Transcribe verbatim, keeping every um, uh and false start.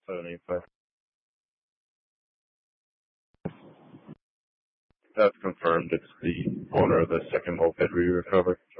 seventy-five. That's confirmed. It's the owner of the second moped we recovered.